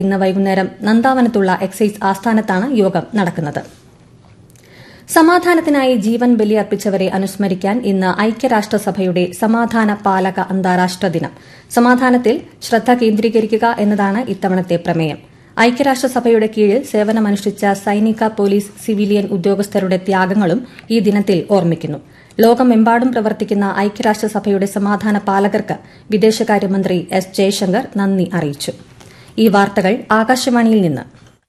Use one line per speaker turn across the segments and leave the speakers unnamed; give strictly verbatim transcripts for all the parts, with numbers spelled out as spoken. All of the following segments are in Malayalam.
ഇന്ന് വൈകുന്നേരം നന്ദാവനത്തുള്ള എക്സൈസ് ആസ്ഥാനത്താണ് യോഗം നടക്കുന്നത്. സമാധാനത്തിനായി ജീവൻ ബലിയർപ്പിച്ചവരെ അനുസ്മരിക്കാൻ ഇന്ന് ഐക്യരാഷ്ട്രസഭയുടെ സമാധാന പാലക അന്താരാഷ്ട്ര ദിനം. സമാധാനത്തിൽ ശ്രദ്ധ കേന്ദ്രീകരിക്കുക എന്നതാണ് ഇത്തവണത്തെ പ്രമേയം. ഐക്യരാഷ്ട്രസഭയുടെ കീഴിൽ സേവനമനുഷ്ഠിച്ച സൈനിക, പോലീസ്, സിവിലിയൻ ഉദ്യോഗസ്ഥരുടെ ത്യാഗങ്ങളും ഈ ദിനത്തിൽ ഓർമ്മിക്കുന്നു. ലോകമെമ്പാടും പ്രവർത്തിക്കുന്ന ഐക്യരാഷ്ട്രസഭയുടെ സമാധാന പാലകർക്ക് വിദേശകാര്യമന്ത്രി എസ് ജയശങ്കർ നന്ദി അറിയിച്ചു. ഈ വാർത്തകൾ ആകാശവാണിയിൽ നിന്ന്.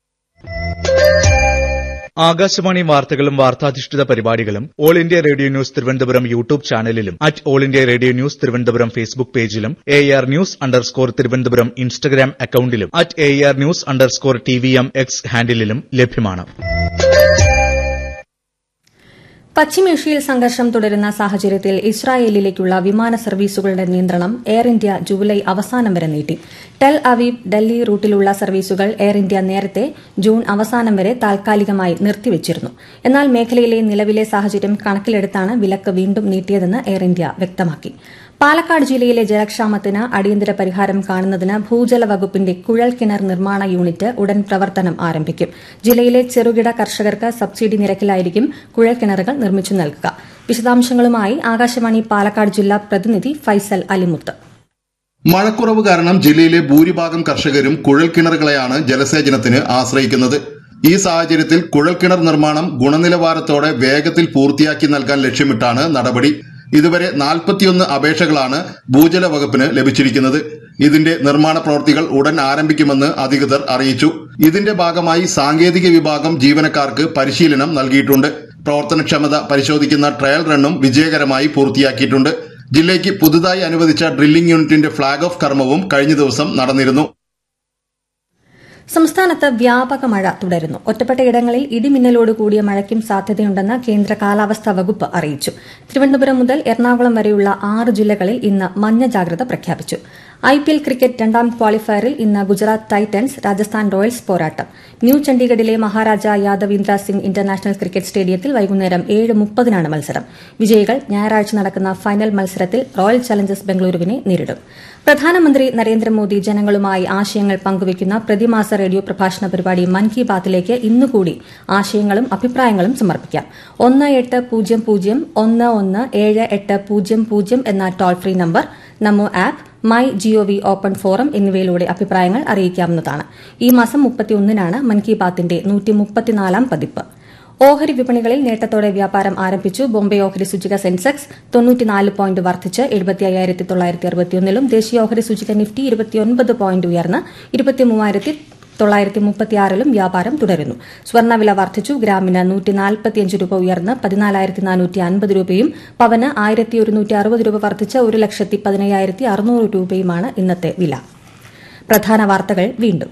ആകാശവാണി വാർത്തകളും വാർത്താധിഷ്ഠിത പരിപാടികളും all India radio news Thiruvananthapuram YouTube ചാനലിലും at all India radio news Thiruvananthapuram Facebook പേജിലും A R news underscore Thiruvananthapuram Instagram അക്കൌണ്ടിലും at A R news underscore T V M X ഹാൻഡിലും ലഭ്യമാണ്.
പശ്ചിമേഷ്യയിൽ സംഘർഷം തുടരുന്ന സാഹചര്യത്തിൽ ഇസ്രായേലിലേക്കുള്ള വിമാന സർവീസുകളുടെ നിയന്ത്രണം എയർ ഇന്ത്യ ജൂലൈ അവസാനം വരെ നീട്ടി. ടെൽ അവീവ്, ഡൽഹി റൂട്ടിലുള്ള സർവീസുകൾ എയർ ഇന്ത്യ നേരത്തെ ജൂൺ അവസാനം വരെ താൽക്കാലികമായി നിർത്തിവച്ചിരുന്നു. എന്നാൽ മേഖലയിലെ നിലവിലെ സാഹചര്യം കണക്കിലെടുത്താണ് വിലക്ക് വീണ്ടും നീട്ടിയതെന്ന് എയർ ഇന്ത്യ വ്യക്തമാക്കി. പാലക്കാട് ജില്ലയിലെ ജലക്ഷാമത്തിന് അടിയന്തര പരിഹാരം കാണുന്നതിന് ഭൂജല വകുപ്പിന്റെ കുഴൽക്കിണർ നിർമ്മാണ യൂണിറ്റ് ഉടൻ പ്രവർത്തനം ആരംഭിക്കും. ജില്ലയിലെ ചെറുകിട കർഷകർക്ക് സബ്സിഡി നിരക്കിലായിരിക്കും കുഴൽക്കിണറുകൾ നിർമ്മിച്ചു നൽകുക. വിശദാംശങ്ങളുമായി ആകാശവാണി പാലക്കാട് ജില്ലാ പ്രതിനിധി ഫൈസൽ അലിമുത്ത്.
മഴക്കുറവ് കാരണം ജില്ലയിലെ ഭൂരിഭാഗം കർഷകരും കുഴൽക്കിണറുകളെയാണ് ജലസേചനത്തിന് ആശ്രയിക്കുന്നത്. ഈ സാഹചര്യത്തിൽ കുഴൽക്കിണർ നിർമ്മാണം ഗുണനിലവാരത്തോടെ വേഗത്തിൽ പൂർത്തിയാക്കി നൽകാൻ ലക്ഷ്യമിട്ടാണ് നടപടി. ഇതുവരെ നാൽപ്പത്തിയൊന്ന് അപേക്ഷകളാണ് ഭൂജല വകുപ്പിന് ലഭിച്ചിരിക്കുന്നത്. ഇതിന്റെ നിർമ്മാണ പ്രവൃത്തികൾ ഉടൻ ആരംഭിക്കുമെന്ന് അധികൃതർ അറിയിച്ചു. ഇതിന്റെ ഭാഗമായി സാങ്കേതിക വിഭാഗം ജീവനക്കാർക്ക് പരിശീലനം നൽകിയിട്ടുണ്ട്. പ്രവർത്തനക്ഷമത പരിശോധിക്കുന്ന ട്രയൽ റണ്ണും വിജയകരമായി പൂർത്തിയാക്കിയിട്ടുണ്ട്. ജില്ലയ്ക്ക് പുതുതായി അനുവദിച്ച ഡ്രില്ലിംഗ് യൂണിറ്റിന്റെ ഫ്ളാഗ് ഓഫ് കർമ്മവും കഴിഞ്ഞ ദിവസം നടന്നിരുന്നു.
സംസ്ഥാനത്ത് വ്യാപക മഴ തുടരുന്നു. ഒറ്റപ്പെട്ടയിടങ്ങളിൽ ഇടിമിന്നലോട് കൂടിയ മഴയ്ക്കും സാധ്യതയുണ്ടെന്ന് കേന്ദ്ര കാലാവസ്ഥാ വകുപ്പ് അറിയിച്ചു. തിരുവനന്തപുരം മുതൽ എറണാകുളം വരെയുള്ള ആറ് ജില്ലകളിൽ ഇന്ന് മഞ്ഞ ജാഗ്രത പ്രഖ്യാപിച്ചു. ഐ പി എൽ ക്രിക്കറ്റ് രണ്ടാം ക്വാളിഫയറിൽ ഇന്ന് ഗുജറാത്ത് ടൈറ്റൻസ് രാജസ്ഥാൻ റോയൽസ് പോരാട്ടം. New ചണ്ഡീഗഡിലെ Maharaja Yadavindra Singh international cricket സ്റ്റേഡിയത്തിൽ വൈകുന്നേരം ഏഴ് മുപ്പതിനാണ് മത്സരം. വിജയികൾ ഞായറാഴ്ച നടക്കുന്ന ഫൈനൽ മത്സരത്തിൽ റോയൽ ചലഞ്ചേഴ്സ് ബംഗളൂരുവിനെ നേരിടും. പ്രധാനമന്ത്രി നരേന്ദ്രമോദി ജനങ്ങളുമായി ആശയങ്ങൾ പങ്കുവയ്ക്കുന്ന പ്രതിമാസ റേഡിയോ പ്രഭാഷണ പരിപാടി മൻ കി ബാത്തിലേക്ക് ഇന്നുകൂടി ആശയങ്ങളും അഭിപ്രായങ്ങളും സമർപ്പിക്കാം. ഒന്ന് എട്ട് പൂജ്യം പൂജ്യം ഒന്ന് ഒന്ന് ഏഴ് എട്ട് പൂജ്യം പൂജ്യം എന്ന toll free number, Namo app, my G O V open forum എന്നിവയിലൂടെ അഭിപ്രായങ്ങൾ അറിയിക്കാവുന്നതാണ്. ഈ മാസം മുപ്പത്തിയൊന്നിനാണ് മൻ കി ബാത്തിന്റെ നൂറ്റി മുപ്പത്തിനാലാം പതിപ്പ്. ഓഹരി വിപണികളിൽ നേട്ടത്തോടെ വ്യാപാരം ആരംഭിച്ചു. ബോംബെ ഓഹരി സൂചിക സെൻസെക്സ് തൊണ്ണൂറ്റിനാല് പോയിന്റ് വർദ്ധിച്ച് എഴുപത്തി അയ്യായിരത്തി തൊള്ളായിരത്തി അറുപത്തിയൊന്നിലും ദേശീയ ഓഹരി സൂചിക നിഫ്റ്റി ഇരുപത്തിയൊൻപത് പോയിന്റ് ഉയർന്ന് ഇരുപത്തിമൂവായിരത്തി തൊള്ളായിരത്തി മുപ്പത്തിയാറിലും വ്യാപാരം തുടരുന്നു. സ്വർണ്ണവില വർദ്ധിച്ചു. ഗ്രാമിന് നൂറ്റി നാൽപ്പത്തിയഞ്ച് രൂപ ഉയർന്ന് പതിനാലായിരത്തി നാനൂറ്റി അൻപത് രൂപയും പവന് ആയിരത്തി ഒരുന്നൂറ്റി അറുപത് രൂപ വർദ്ധിച്ച് ഒരു ലക്ഷത്തി പതിനയ്യായിരത്തി അറുന്നൂറ് രൂപയുമാണ് ഇന്നത്തെ വില. പ്രധാന വാർത്തകൾ വീണ്ടും.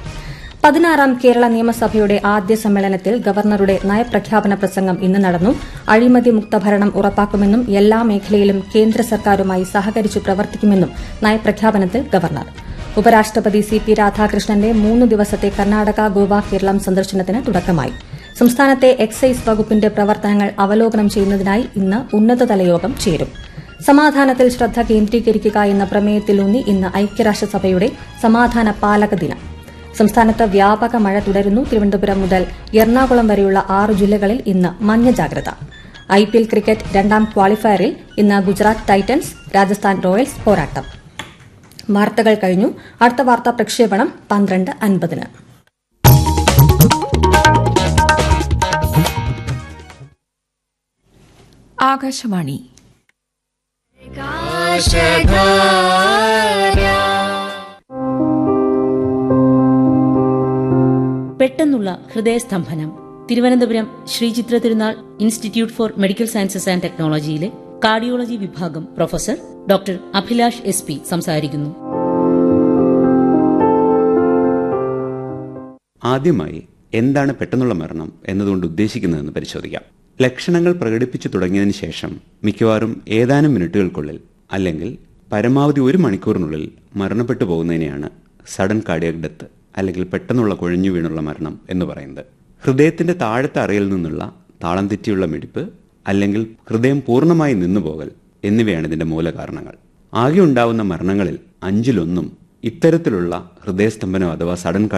പതിനാറാം കേരള നിയമസഭയുടെ ആദ്യ സമ്മേളനത്തിൽ ഗവർണറുടെ നയപ്രഖ്യാപന പ്രസംഗം ഇന്ന് നടന്നു. അഴിമതി മുക്ത ഭരണം ഉറപ്പാക്കുമെന്നും എല്ലാ മേഖലയിലും കേന്ദ്ര സർക്കാരുമായി സഹകരിച്ചു പ്രവർത്തിക്കുമെന്നും നയപ്രഖ്യാപനത്തിൽ ഗവർണർ. ഉപരാഷ്ട്രപതി സി പി രാധാകൃഷ്ണന്റെ മൂന്ന് ദിവസത്തെ കർണാടക, ഗോവ, കേരളം സന്ദർശനത്തിന് തുടക്കമായി. സംസ്ഥാനത്തെ എക്സൈസ് വകുപ്പിന്റെ പ്രവർത്തനങ്ങൾ അവലോകനം ചെയ്യുന്നതിനായി ഇന്ന് ഉന്നതതല യോഗം ചേരും. സമാധാനത്തിൽ ശ്രദ്ധ കേന്ദ്രീകരിക്കുക എന്ന പ്രമേയത്തിലൂന്നി ഇന്ന് ഐക്യരാഷ്ട്രസഭയുടെ സമാധാന പാലക ദിനം. സംസ്ഥാനത്ത് വ്യാപക മഴ തുടരുന്നു. തിരുവനന്തപുരം മുതൽ എറണാകുളം വരെയുള്ള ആറ് ജില്ലകളിൽ ഇന്ന് മഞ്ഞ ജാഗ്രത. ഐ പി എൽ ക്രിക്കറ്റ് രണ്ടാം ക്വാളിഫയറിൽ ഇന്ന് ഗുജറാത്ത് ടൈറ്റൻസ് രാജസ്ഥാൻ റോയൽസ് പോരാട്ടം. വാർത്തകൾ കഴിഞ്ഞു. അടുത്ത വാർത്താ പ്രക്ഷേപണം പന്ത്രണ്ട് അൻപതിന്.
ആകാശവാണി.
പെട്ടെന്നുള്ള ഹൃദയസ്തംഭനം. തിരുവനന്തപുരം ശ്രീചിത്ര തിരുനാൾ institute four medical sciences and ടെക്നോളജിയിലെ cardiology വിഭാഗം professor doctor Abhilash S P സംസാരിക്കുന്നു.
ആദ്യമായി എന്താണ് പെട്ടെന്നുള്ള മരണം എന്നതുകൊണ്ട് ഉദ്ദേശിക്കുന്നതെന്ന് പരിശോധിക്കാം. ലക്ഷണങ്ങൾ പ്രകടിപ്പിച്ചു തുടങ്ങിയതിനു ശേഷം മിക്കവാറും ഏതാനും മിനിറ്റുകൾക്കുള്ളിൽ അല്ലെങ്കിൽ പരമാവധി ഒരു മണിക്കൂറിനുള്ളിൽ മരണപ്പെട്ടു പോകുന്നതിനെയാണ് സഡൻ കാർഡിയാക് ഡെത്ത് അല്ലെങ്കിൽ പെട്ടെന്നുള്ള കുഴഞ്ഞു വീണുള്ള മരണം എന്ന് പറയുന്നത്. ഹൃദയത്തിന്റെ താഴത്തെ അറയിൽ നിന്നുള്ള താളം തെറ്റിയുള്ള മിടിപ്പ് അല്ലെങ്കിൽ ഹൃദയം പൂർണ്ണമായി നിന്നുപോകൽ എന്നിവയാണ് ഇതിന്റെ മൂലകാരണങ്ങൾ. ആകെ ഉണ്ടാവുന്ന മരണങ്ങളിൽ അഞ്ചിലൊന്നും ഇത്തരത്തിലുള്ള ഹൃദയസ്തംഭനം അഥവാ സഡൻ